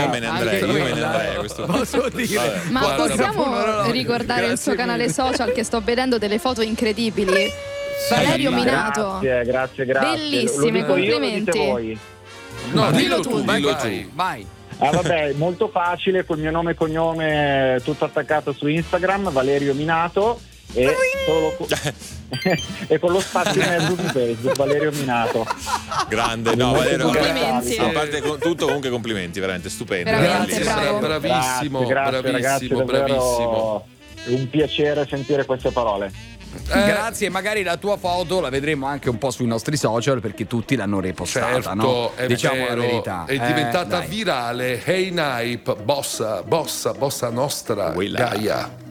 io me ne andrei a questo punto. Posso dire? Ma Guarda, possiamo ricordare il suo canale social, che sto vedendo delle foto incredibili? Valerio Minato. Grazie. Bellissime, Lo dico io, complimenti. lo dite voi? No, dillo tu, vai. Vabbè, molto facile, col mio nome e cognome tutto attaccato su Instagram, Valerio Minato, e e con lo spazio in mezzo su Facebook, Valerio Minato. Grande, no, Valerio, complimenti. a parte tutto, comunque complimenti, veramente stupendo. Veramente bellissimo. bravo. Bravissimo, Grazie, ragazzi, davvero bravissimo. È un piacere sentire queste parole. Grazie, magari la tua foto la vedremo anche un po' sui nostri social, perché tutti l'hanno repostata, Certo, no? è Diciamo vero, la verità. è diventata dai. virale. Hey Naip, bossa nostra, Quella. Gaia.